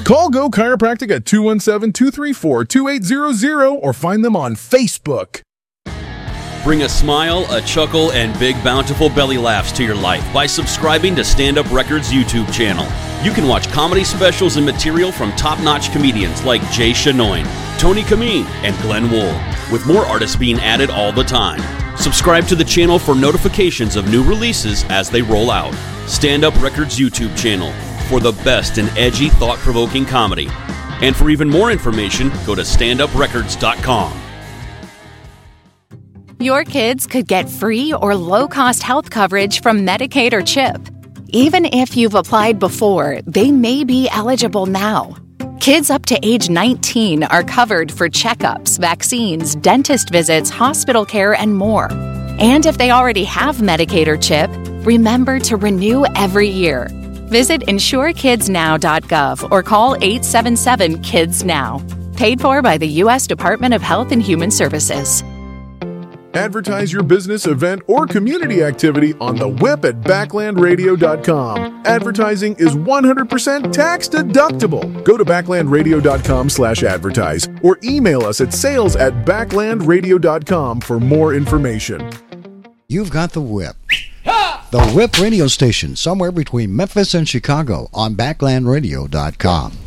Call Go Chiropractic at 217-234-2800 or find them on Facebook. Bring a smile, a chuckle, and big bountiful belly laughs to your life by subscribing to Stand Up Records YouTube channel. You can watch comedy specials and material from top-notch comedians like Jay Shanoin, Tony Kameen, and Glenn Wool, with more artists being added all the time. Subscribe to the channel for notifications of new releases as they roll out. Stand Up Records YouTube channel for the best in edgy, thought-provoking comedy. And for even more information, go to standuprecords.com. Your kids could get free or low-cost health coverage from Medicaid or CHIP. Even if you've applied before, they may be eligible now. Kids up to age 19 are covered for checkups, vaccines, dentist visits, hospital care, and more. And if they already have Medicaid or CHIP, remember to renew every year. Visit insurekidsnow.gov or call 877-KIDS-NOW. Paid for by the U.S. Department of Health and Human Services. Advertise your business, event, or community activity on the whip at backlandradio.com. Advertising is 100% tax deductible. Go to backlandradio.com/advertise or email us at sales@backlandradio.com for more information. You've got the Whip. The Whip radio station, somewhere between Memphis and Chicago on backlandradio.com.